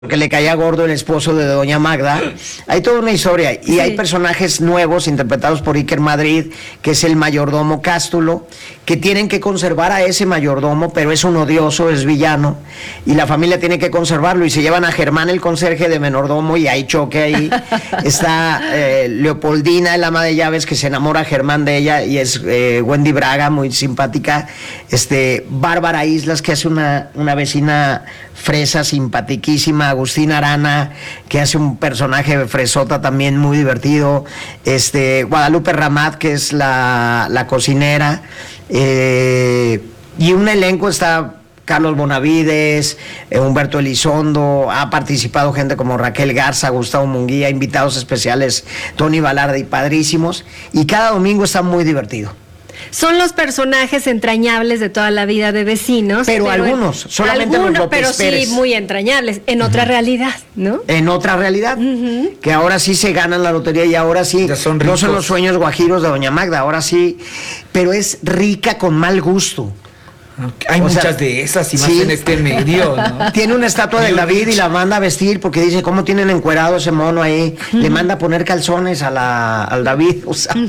que le caía gordo el esposo de doña Magda. Hay toda una historia y hay personajes nuevos interpretados por Iker Madrid, que es el mayordomo Cástulo, que tienen que conservar a ese mayordomo, pero es un odioso, es villano, y la familia tiene que conservarlo, y se llevan a Germán, el conserje de menordomo, y hay choque ahí. Está Leopoldina, el ama de llaves, que se enamora a Germán de ella, y es Wendy Braga, muy simpática. Bárbara Islas, que hace una vecina fresa simpatiquísima. Agustín Arana, que hace un personaje fresota también muy divertido. Guadalupe Ramat, que es la cocinera. Y un elenco está Carlos Bonavides, Humberto Elizondo, ha participado gente como Raquel Garza, Gustavo Munguía, invitados especiales Tony Balarda, y padrísimos. Y cada domingo está muy divertido. Son los personajes entrañables de toda la vida de Vecinos. Pero algunos, solamente los López pero Pérez. Sí, muy entrañables, en otra realidad, ¿no? En otra realidad, que ahora sí se ganan la lotería y ahora sí, no son los sueños guajiros de doña Magda, ahora sí, pero es rica con mal gusto. Hay muchas de esas y más en este medio, ¿no? Tiene una estatua del David y la manda a vestir porque dice, ¿cómo tienen encuerado ese mono ahí? Le manda a poner calzones al David, o sea...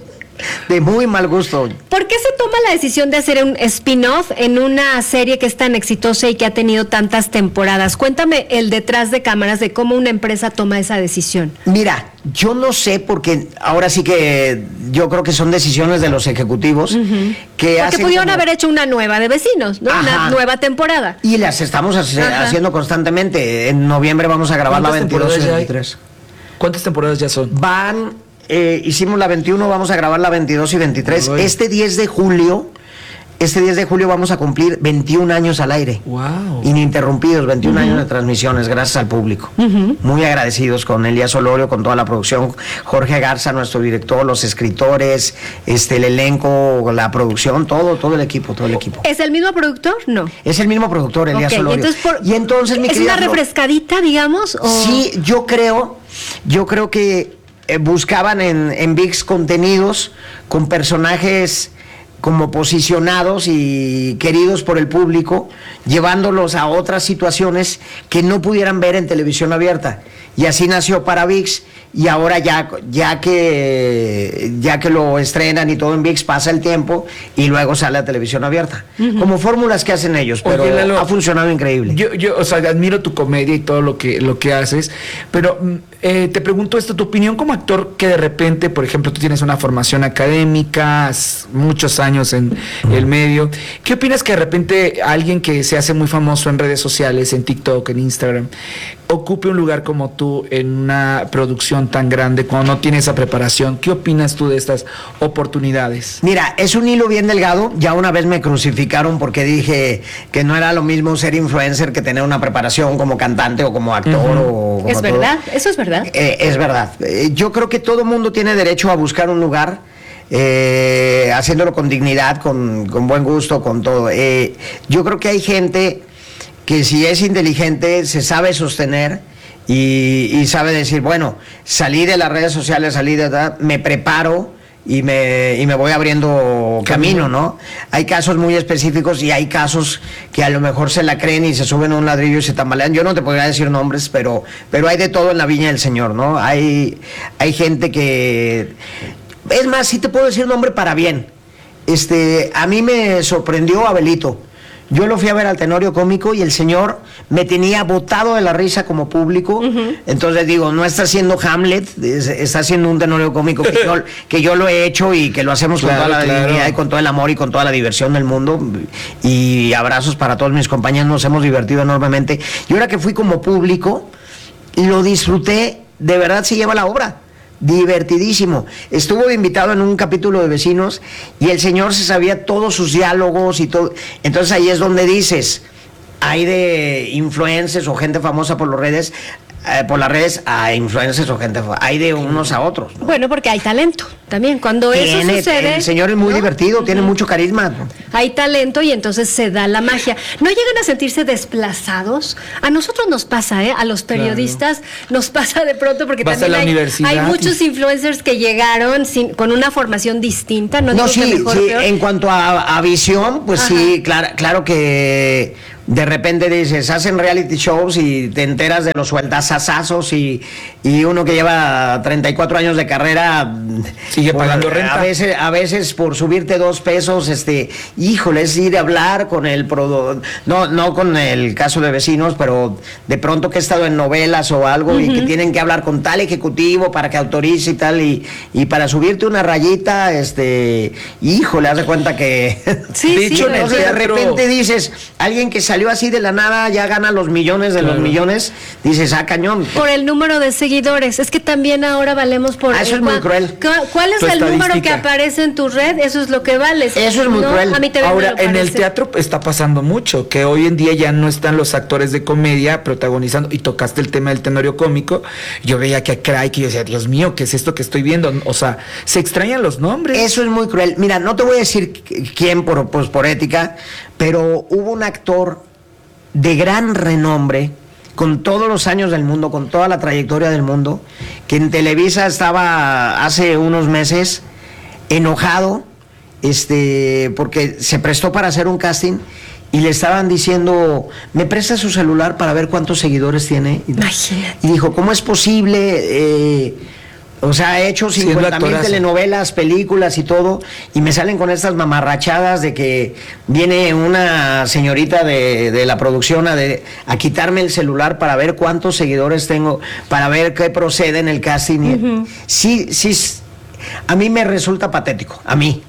De muy mal gusto. ¿Por qué se toma la decisión de hacer un spin-off en una serie que es tan exitosa y que ha tenido tantas temporadas? Cuéntame el detrás de cámaras de cómo una empresa toma esa decisión. Mira, yo no sé, porque ahora sí que yo creo que son decisiones de los ejecutivos que porque pudieron haber hecho una nueva de Vecinos, ¿no? Una nueva temporada. Y las estamos haciendo constantemente. En noviembre vamos a grabar la 22 y 23. ¿Cuántas temporadas ya son? Hicimos la 21, vamos a grabar la 22 y 23. Este 10 de julio vamos a cumplir 21 años al aire. Wow. Ininterrumpidos, 21 años de transmisiones, gracias al público. Muy agradecidos con Elías Olorio, con toda la producción, Jorge Garza, nuestro director, los escritores, el elenco, la producción, todo el equipo. ¿Es el mismo productor? No. Es el mismo productor, Elías Olorio. Entonces, mi ¿es una refrescadita, digamos? ¿O? Sí, yo creo que buscaban en ViX contenidos con personajes como posicionados y queridos por el público, llevándolos a otras situaciones que no pudieran ver en televisión abierta. Y así nació para ViX, y ahora ya que lo estrenan y todo en ViX, pasa el tiempo y luego sale a televisión abierta. Como fórmulas que hacen ellos, pero oye, Lalo, ha funcionado increíble. Yo admiro tu comedia y todo lo que haces, pero te pregunto esto, tu opinión como actor, que de repente, por ejemplo, tú tienes una formación académica, muchos años en el medio, ¿qué opinas que de repente alguien que se hace muy famoso en redes sociales, en TikTok, en Instagram, ocupe un lugar como tú en una producción tan grande cuando no tiene esa preparación? ¿Qué opinas tú de estas oportunidades? Mira, es un hilo bien delgado. Ya una vez me crucificaron porque dije que no era lo mismo ser influencer que tener una preparación como cantante o como actor o como ¿Es verdad? ¿Eso es verdad? Es verdad. Yo creo que todo mundo tiene derecho a buscar un lugar, haciéndolo con dignidad, con buen gusto, con todo. Yo creo que hay gente que si es inteligente se sabe sostener y sabe decir, bueno, salí de las redes sociales, me preparo y me voy abriendo camino, ¿no? Hay casos muy específicos y hay casos que a lo mejor se la creen y se suben a un ladrillo y se tambalean. Yo no te podría decir nombres, pero hay de todo en la viña del Señor, ¿no? Hay gente que... Es más, sí te puedo decir nombre para bien. A mí me sorprendió Abelito. Yo lo fui a ver al Tenorio Cómico y el señor me tenía botado de la risa como público. Entonces digo, no está haciendo Hamlet, está haciendo un Tenorio Cómico que yo lo he hecho y que lo hacemos con toda la dignidad y con todo el amor y con toda la diversión del mundo. Y abrazos para todos mis compañeros, nos hemos divertido enormemente. Y ahora que fui como público, lo disfruté, de verdad se lleva la obra. Divertidísimo. Estuvo invitado en un capítulo de Vecinos y el señor se sabía todos sus diálogos y todo. Entonces ahí es donde dices, hay de influencers o gente famosa por las redes a influencers o gente, hay de unos a otros, ¿no? Bueno, porque hay talento también. Cuando eso sucede, el señor es muy divertido, tiene mucho carisma. Hay talento y entonces se da la magia. ¿No llegan a sentirse desplazados? A nosotros nos pasa, a los periodistas nos pasa de pronto, porque vas también hay muchos influencers que llegaron con una formación distinta. No digo sí, que mejor, sí, peor. en cuanto a visión, pues sí, claro que de repente dices, hacen reality shows y te enteras de los sueldazazazos y uno que lleva 34 años de carrera sigue pagando renta. A veces por subirte 2 pesos, híjole, es ir a hablar con el no con el caso de Vecinos, pero de pronto que he estado en novelas o algo y que tienen que hablar con tal ejecutivo para que autorice y tal, y para subirte una rayita, híjole, haz de cuenta que sí, de hecho, entonces de repente dices, alguien que salió así de la nada ya gana los millones de los millones, dices, cañón. Por el número de seguidores, es que también ahora valemos por... Eso es muy cruel. ¿Cuál es el número que aparece en tu red? Eso es lo que vale. Eso es muy cruel. A mí también ahora, me lo en el parece. teatro está pasando mucho, que hoy en día ya no están los actores de comedia protagonizando, y tocaste el tema del tenorio cómico, yo veía que a Craig y yo decía, Dios mío, ¿qué es esto que estoy viendo? O sea, se extrañan los nombres. Eso es muy cruel. Mira, no te voy a decir quién por ética, pero hubo un actor de gran renombre, con todos los años del mundo, con toda la trayectoria del mundo, que en Televisa estaba hace unos meses enojado, porque se prestó para hacer un casting y le estaban diciendo, ¿me presta su celular para ver cuántos seguidores tiene? Imagínate. Y dijo, ¿cómo es posible? O sea, ha hecho 50,000 telenovelas, películas y todo, y me salen con estas mamarrachadas de que viene una señorita de la producción a quitarme el celular para ver cuántos seguidores tengo, para ver qué procede en el casting. Sí, a mí me resulta patético, a mi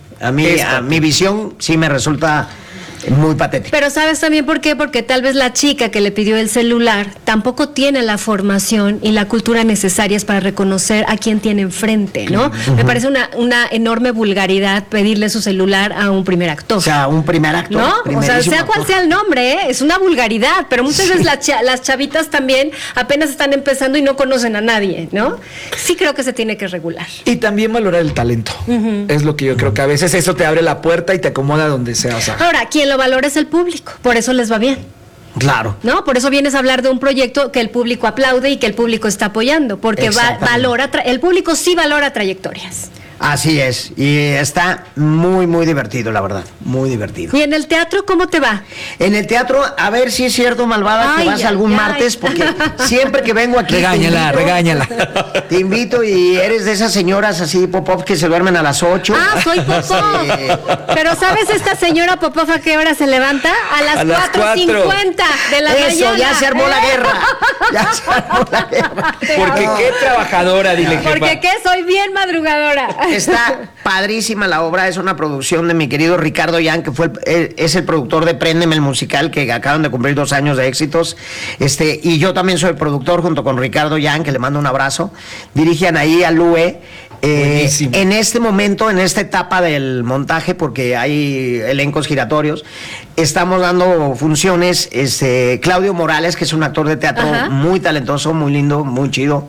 visión sí me resulta muy patético. Pero ¿sabes también por qué? Porque tal vez la chica que le pidió el celular tampoco tiene la formación y la cultura necesarias para reconocer a quién tiene enfrente, ¿no? Me parece una enorme vulgaridad pedirle su celular a un primer actor. O sea, un primer actor. ¿No? O sea, sea cual sea el nombre, es una vulgaridad, pero muchas veces las chavitas también apenas están empezando y no conocen a nadie, ¿no? Sí creo que se tiene que regular. Y también valorar el talento. Es lo que yo creo que a veces eso te abre la puerta y te acomoda donde sea. O sea. Ahora, quien lo valora es el público, por eso les va bien. Claro. ¿No? Por eso vienes a hablar de un proyecto que el público aplaude y que el público está apoyando, porque el público sí valora trayectorias. Así es, y está muy, muy divertido, la verdad, muy divertido. ¿Y en el teatro cómo te va? En el teatro, a ver si es cierto, malvada, que vas algún martes, porque siempre que vengo aquí... Regáñala. Te invito y eres de esas señoras así, Popov, que se duermen a las 8. Ah, soy Popov. Pero ¿sabes esta señora Popov a qué hora se levanta? A las 4:50 de la mañana. Eso, ya se armó la guerra. Ya se armó la guerra. Porque qué trabajadora, dile, jefa. Porque qué, soy bien madrugadora. Está padrísima la obra, es una producción de mi querido Ricardo Yan, que es el productor de Préndeme el musical, que acaban de cumplir 2 años de éxitos, y yo también soy productor junto con Ricardo Yan, que le mando un abrazo. Dirige Anaí Alúe. En este momento, en esta etapa del montaje, porque hay elencos giratorios, estamos dando funciones, Claudio Morales, que es un actor de teatro muy talentoso, muy lindo, muy chido,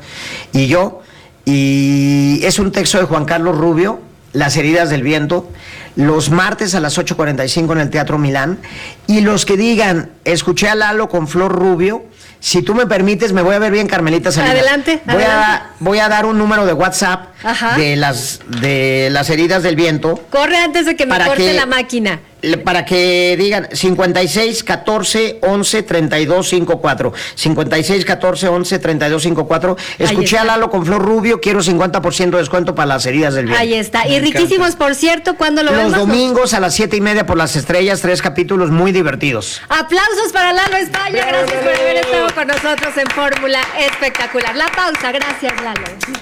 y es un texto de Juan Carlos Rubio, Las heridas del viento, los martes a las 8:45 en el Teatro Milán. Y los que digan, escuché a Lalo con Flor Rubio, si tú me permites, me voy a ver bien, Carmelita Salinas. Adelante. Voy a dar un número de WhatsApp de las heridas del viento. Corre antes de que me corte la máquina. Para que digan 56 14 11 32 54. 56 14 11 32 54. Escuché a Lalo con Flor Rubio, quiero 50% de descuento para las heridas del viento. Ahí está. Y riquísimos, por cierto, ¿cuándo lo vemos? Los domingos a las 7:30 por Las Estrellas, 3 capítulos muy divertidos. Aplausos para Lalo España, gracias por haber estado con nosotros en Fórmula Espectacular. La pausa, gracias Lalo.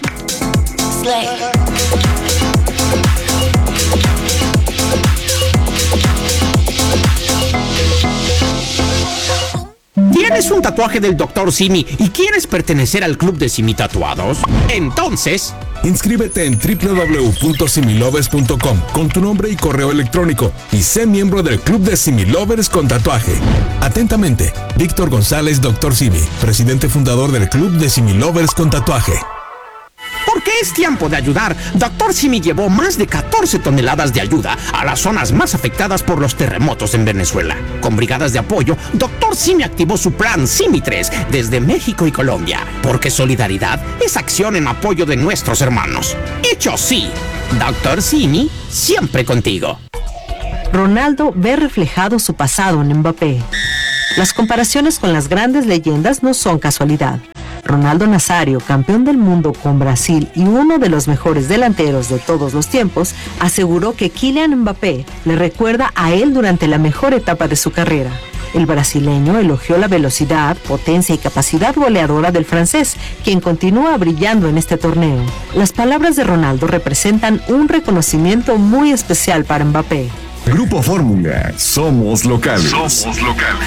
¿Tienes un tatuaje del Dr. Simi y quieres pertenecer al club de Simi Tatuados? Entonces, inscríbete en www.similovers.com con tu nombre y correo electrónico y sé miembro del club de Similovers con tatuaje. Atentamente, Víctor González, Dr. Simi, presidente fundador del club de Similovers con tatuaje. Porque es tiempo de ayudar, Dr. Simi llevó más de 14 toneladas de ayuda a las zonas más afectadas por los terremotos en Venezuela. Con brigadas de apoyo, Dr. Simi activó su plan Simi 3 desde México y Colombia. Porque solidaridad es acción en apoyo de nuestros hermanos. Hecho sí, Dr. Simi, siempre contigo. Ronaldo ve reflejado su pasado en Mbappé. Las comparaciones con las grandes leyendas no son casualidad. Ronaldo Nazário, campeón del mundo con Brasil y uno de los mejores delanteros de todos los tiempos, aseguró que Kylian Mbappé le recuerda a él durante la mejor etapa de su carrera. El brasileño elogió la velocidad, potencia y capacidad goleadora del francés, quien continúa brillando en este torneo. Las palabras de Ronaldo representan un reconocimiento muy especial para Mbappé. Grupo Fórmula, somos locales. Somos locales.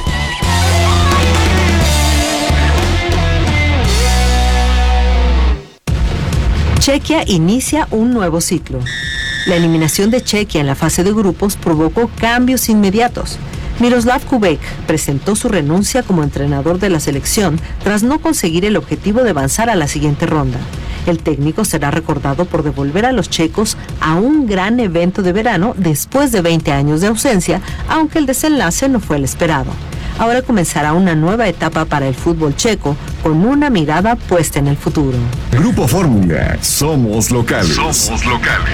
Chequia inicia un nuevo ciclo. La eliminación de Chequia en la fase de grupos provocó cambios inmediatos. Miroslav Kubek presentó su renuncia como entrenador de la selección tras no conseguir el objetivo de avanzar a la siguiente ronda. El técnico será recordado por devolver a los checos a un gran evento de verano después de 20 años de ausencia, aunque el desenlace no fue el esperado. Ahora comenzará una nueva etapa para el fútbol checo con una mirada puesta en el futuro. Grupo Fórmula, somos locales. Somos locales.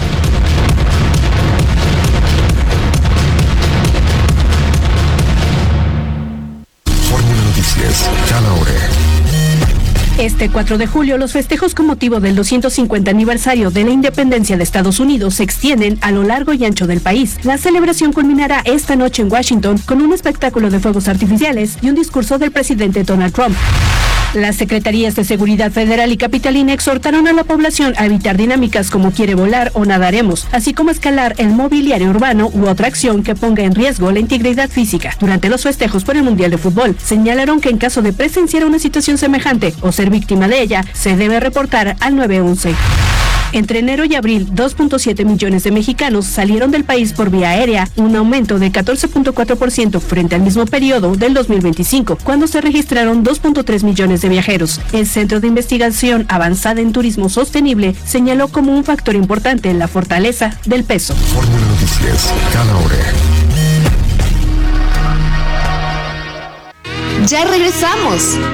Fórmula Noticias, cada hora. Este 4 de julio, los festejos con motivo del 250 aniversario de la independencia de Estados Unidos se extienden a lo largo y ancho del país. La celebración culminará esta noche en Washington con un espectáculo de fuegos artificiales y un discurso del presidente Donald Trump. Las Secretarías de Seguridad Federal y Capitalina exhortaron a la población a evitar dinámicas como quiere volar o nadaremos, así como escalar el mobiliario urbano u otra acción que ponga en riesgo la integridad física. Durante los festejos por el Mundial de Fútbol, señalaron que en caso de presenciar una situación semejante o ser víctima de ella, se debe reportar al 911. Entre enero y abril, 2.7 millones de mexicanos salieron del país por vía aérea, un aumento de 14.4% frente al mismo periodo del 2025, cuando se registraron 2.3 millones de viajeros. El Centro de Investigación Avanzada en Turismo Sostenible señaló como un factor importante la fortaleza del peso. Fórmula Noticias, cada hora. Ya regresamos.